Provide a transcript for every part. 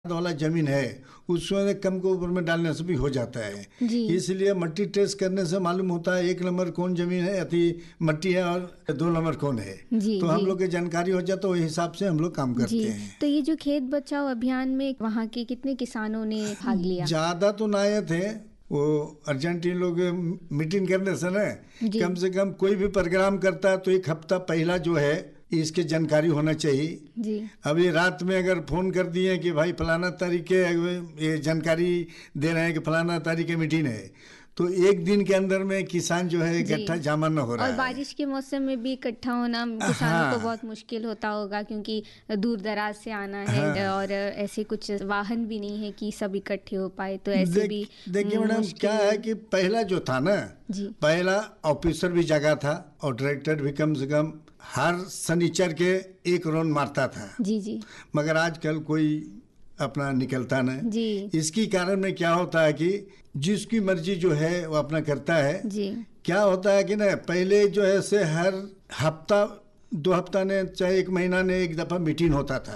वाला जमीन है उसमें कम के ऊपर में डालने से भी हो जाता है। इसलिए मट्टी टेस्ट करने से मालूम होता है 1 नंबर कौन जमीन है, अति मट्टी है, और 2 नंबर कौन है। तो हम लोग की जानकारी हो जाता है, वही हिसाब से हम लोग काम करते हैं। तो ये जो खेत बचाओ अभियान में वहाँ के कितने किसानों ने भाग लिया? ज्यादा तो ना आए थे, वो अर्जेंटीन लोग मीटिंग करने से ना कम से कम कोई भी प्रोग्राम करता है तो 1 हफ्ता पहला जो है इसके जानकारी होना चाहिए जी। अभी रात में अगर फोन कर दिए कि भाई फलाना तारीख के ये जानकारी दे रहे हैं कि फलाना तारीख की मीटिंग है, तो 1 दिन के अंदर में किसान जो है इकट्ठा जमा न हो रहा है। और बारिश के मौसम में भी इकट्ठा होना किसानों को बहुत मुश्किल होता होगा, क्योंकि दूर दराज से आना है और ऐसे कुछ वाहन भी नहीं है कि सब इकट्ठे हो पाए, तो ऐसे भी देखिए मैडम क्या है कि पहला जो था ना, पहला ऑफिसर भी जगह था और डायरेक्टर भी कम से कम हर शनिचर के 1 राउंड मारता था। जी। मगर आजकल कोई अपना निकलता नहीं। इसकी कारण में क्या होता है कि जिसकी मर्जी जो है वो अपना करता है जी। क्या होता है कि ना पहले जो है से हर हफ्ता 2 हफ्ता ने चाहे 1 महीना ने 1 दफा मीटिंग होता था।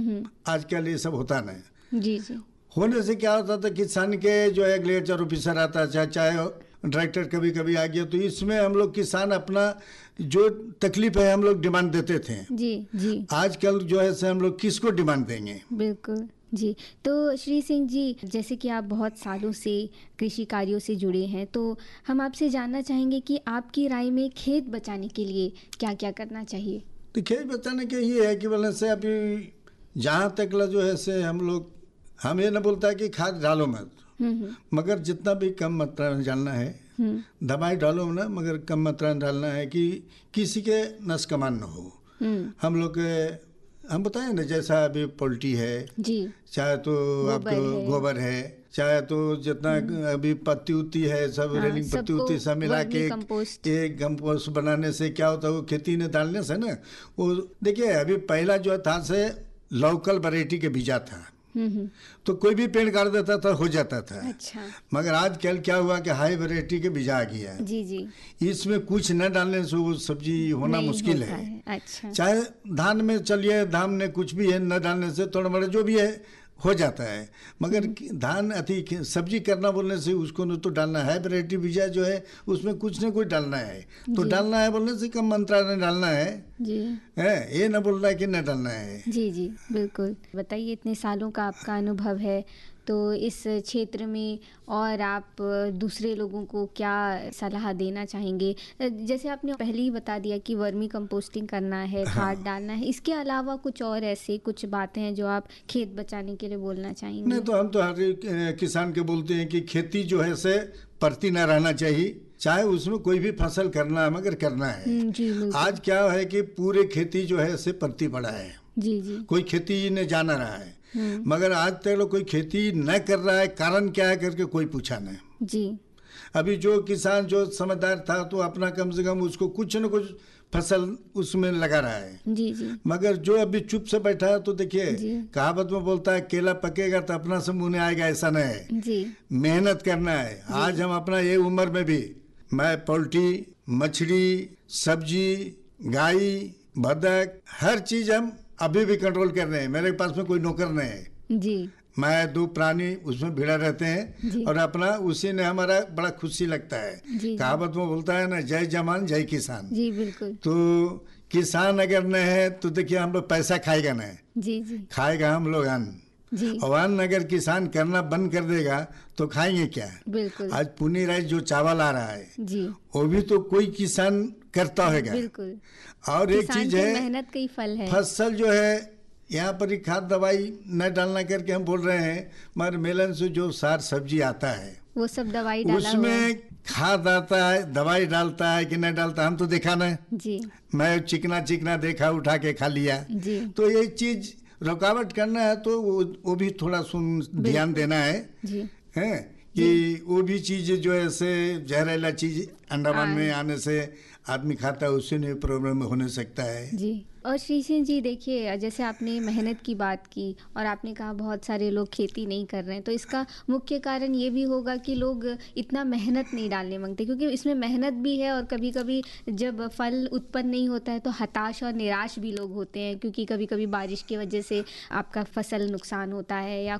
आजकल ये सब होता नहीं। जी। होने से क्या होता था, किसान के जो है एग्रीकल्चर ऑफिसर आता चाहे डायरेक्टर कभी कभी आ गया, तो इसमें हम लोग किसान अपना जो तकलीफ है हम लोग डिमांड देते थे। जी। आजकल जो है से हम लोग किसको डिमांड देंगे? बिल्कुल जी। तो श्री सिंह जी, जैसे कि आप बहुत सालों से कृषि कार्यों से जुड़े हैं, तो हम आपसे जानना चाहेंगे कि आपकी राय में खेत बचाने के लिए क्या क्या करना चाहिए? तो खेत बचाने के ये है कि बोले से अभी जहाँ तक जो है से हम ये न बोलता है कि खाद डालो मत, मगर जितना भी कम मात्रा में डालना है, दवाई डालो ना, मगर कम मात्रा में डालना है कि किसी के नस कमान न हो। हम लोग हम बताएं ना, जैसा अभी पोल्ट्री है जी, चाहे तो आपको गोबर है, चाहे तो जितना अभी पत्ती उत्ती है सब रेलिंग पत्ती उत्ती सब मिला के एक कंपोस्ट बनाने से क्या होता है, वो खेती में डालने से ना वो देखिए अभी पहला जो था से लोकल वैरायटी के बीजा था, तो कोई भी पेड़ काट देता था हो जाता था। अच्छा। मगर आजकल क्या हुआ कि हाई वैरायटी के बीजा आ गया है। जी। इसमें कुछ न डालने से वो सब्जी होना मुश्किल है। अच्छा। चाहे धान में चलिए, धान में कुछ भी है न डालने से थोड़ा बड़ा जो भी है हो जाता है, मगर धान अति सब्जी करना बोलने से उसको न तो डालना है, वैरायटी बीजा जो है उसमें कुछ न कुछ डालना है, तो डालना है बोलने से कम मात्रा में डालना है जी, है ये न बोलना है कि न डालना है। जी बिल्कुल। बताइए, इतने सालों का आपका अनुभव है तो इस क्षेत्र में और आप दूसरे लोगों को क्या सलाह देना चाहेंगे? जैसे आपने पहले ही बता दिया कि वर्मी कंपोस्टिंग करना है, खाद डालना है, इसके अलावा कुछ और ऐसे कुछ बातें हैं जो आप खेत बचाने के लिए बोलना चाहेंगे? नहीं तो हम तो हर किसान के बोलते हैं कि खेती जो है से परती न रहना चाहिए, चाहे उसमें कोई भी फसल करना है मगर करना है। आज क्या है कि पूरे खेती जो है से परती पड़ा है। जी। कोई खेती न जाना रहा है, मगर आज तक कोई खेती न कर रहा है, कारण क्या है करके कोई पूछा नहीं जी। अभी जो किसान जो समझदार था तो अपना कम से कम उसको कुछ न कुछ फसल उसमें लगा रहा है। जी। मगर जो अभी चुप से बैठा है तो देखिए कहावत में बोलता है केला पकेगा तो अपना से मुंह आएगा, ऐसा नहीं है जी। मेहनत करना है। आज हम अपना ये उम्र में भी मैं पोल्ट्री, मछली, सब्जी, गाय, बतख हर चीज हम अभी भी कंट्रोल कर रहे हैं। मेरे पास में कोई नौकर नहीं है जी, मैं 2 प्राणी उसमें भिड़ा रहते हैं और अपना उसी ने हमारा बड़ा खुशी लगता है। कहावत में बोलता है ना, जय जवान जय किसान। जी बिल्कुल। तो किसान अगर न है तो देखिए हम लोग पैसा खाएगा न, जी खाएगा हम लोग अन्न, और अन्न अगर किसान करना बंद कर देगा तो खाएंगे क्या? बिल्कुल। आज पुनी राइस जो चावल आ रहा है जी, वो भी तो कोई किसान करता होगा। बिल्कुल। और एक चीज है, मेहनत का ही फल है। फसल जो है यहाँ पर ही खाद दवाई न डालना करके हम बोल रहे हैं, मगर मेलन से जो सार सब्जी आता है वो सब दवाई डाला उसमें खाद आता है, दवाई डालता है कि नहीं डालता हम तो देखा नहीं जी। मैं चिकना देखा, उठा के खा लिया जी। तो ये चीज रुकावट करना है तो वो भी थोड़ा ध्यान देना है जी। है कि वो भी चीज जो है से जहरीला चीज अंडमान में आने से आदमी खाता है, उससे नहीं प्रॉब्लम होने सकता है जी। और श्री सिंह जी, देखिए जैसे आपने मेहनत की बात की और आपने कहा बहुत सारे लोग खेती नहीं कर रहे हैं, तो इसका मुख्य कारण ये भी होगा कि लोग इतना मेहनत नहीं डालने मांगते, क्योंकि इसमें मेहनत भी है और कभी कभी जब फल उत्पन्न नहीं होता है तो हताश और निराश भी लोग होते हैं, क्योंकि कभी कभी बारिश की वजह से आपका फसल नुकसान होता है या